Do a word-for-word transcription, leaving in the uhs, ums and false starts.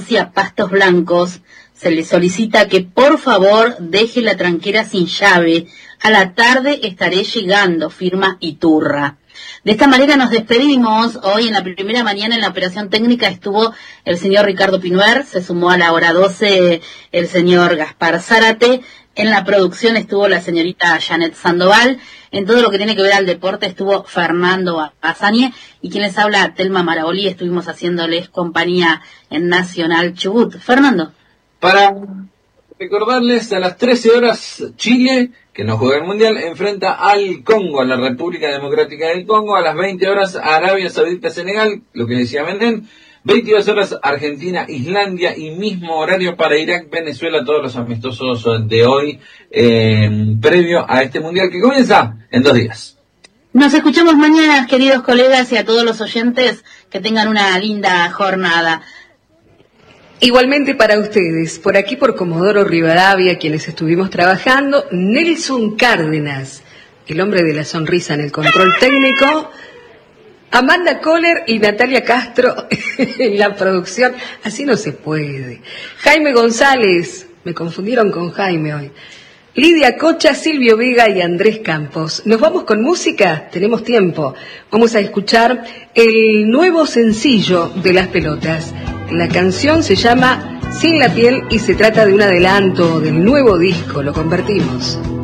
Provincia Pastos Blancos, se le solicita que por favor deje la tranquera sin llave. A la tarde estaré llegando, firma Iturra. De esta manera nos despedimos. Hoy en la primera mañana en la operación técnica estuvo el señor Ricardo Pinuer, se sumó a la hora doce el señor Gaspar Zárate, en la producción estuvo la señorita Janet Sandoval, en todo lo que tiene que ver al deporte estuvo Fernando Azañe, y quien les habla, Telma Maragolí, estuvimos haciéndoles compañía en Nacional Chubut. Fernando. Para recordarles, a las trece horas, Chile, que no juega el Mundial, enfrenta al Congo, a la República Democrática del Congo. A las veinte horas, Arabia Saudita, Senegal, lo que decía Mendén. veintidós horas, Argentina, Islandia, y mismo horario para Irak, Venezuela, todos los amistosos de hoy, eh, previo a este Mundial que comienza en dos días. Nos escuchamos mañana, queridos colegas, y a todos los oyentes, que tengan una linda jornada. Igualmente para ustedes, por aquí por Comodoro Rivadavia, quienes estuvimos trabajando, Nelson Cárdenas, el hombre de la sonrisa en el control técnico, Amanda Kohler y Natalia Castro en la producción. Así no se puede. Jaime González, me confundieron con Jaime hoy. Lidia Cocha, Silvio Vega y Andrés Campos. ¿Nos vamos con música? Tenemos tiempo. Vamos a escuchar el nuevo sencillo de Las Pelotas. La canción se llama Sin la piel y se trata de un adelanto del nuevo disco. Lo convertimos.